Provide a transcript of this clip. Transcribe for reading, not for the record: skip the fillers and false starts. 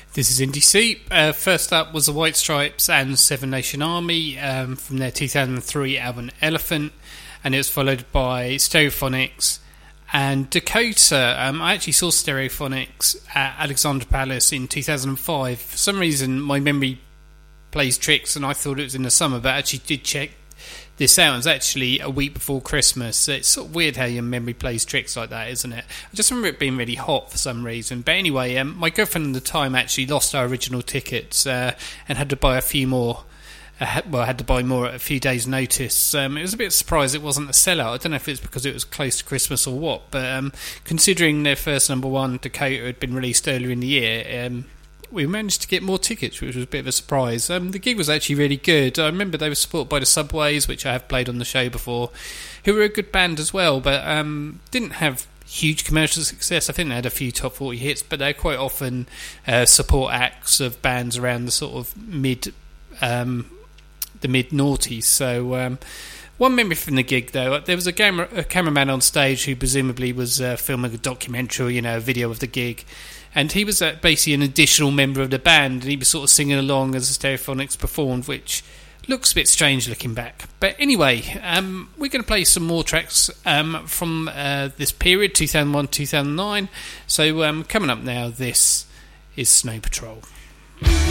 This is Indie Soup. First up was the White Stripes and Seven Nation Army from their 2003 album Elephant, and it was followed by Stereophonics and Dakota. I actually saw Stereophonics at Alexandra Palace in 2005. For some reason, my memory plays tricks, and I thought it was in the summer, but I actually did check this out. It was actually a week before Christmas. It's sort of weird how your memory plays tricks like that, isn't it? I just remember it being really hot for some reason. But anyway, my girlfriend at the time actually lost our original tickets and had to buy a few more. Had to buy more at a few days' notice. It was a bit surprised it wasn't a sellout. I don't know if it's because it was close to Christmas or what, but considering their first number one, Dakota, had been released earlier in the year, we managed to get more tickets, which was a bit of a surprise. The gig was actually really good. I remember they were supported by the Subways, which I have played on the show before, who were a good band as well, but didn't have huge commercial success. I think they had a few top 40 hits, but they're quite often support acts of bands around the sort of mid noughties. So one memory from the gig, though, there was a cameraman on stage who presumably was filming a documentary, a video of the gig. And he was basically an additional member of the band, and he was sort of singing along as the Stereophonics performed, which looks a bit strange looking back. But anyway, we're going to play some more tracks from this period, 2001-2009. So coming up now, this is Snow Patrol.